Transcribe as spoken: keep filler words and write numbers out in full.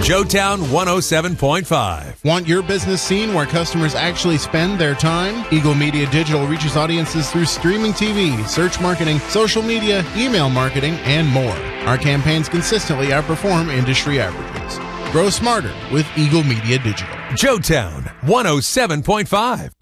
Joetown one oh seven point five. Want your business seen where customers actually spend their time? Eagle Media Digital reaches audiences through streaming T V, search marketing, social media, email marketing, and more. Our campaigns consistently outperform industry averages. Grow smarter with Eagle Media Digital. Joetown one oh seven point five.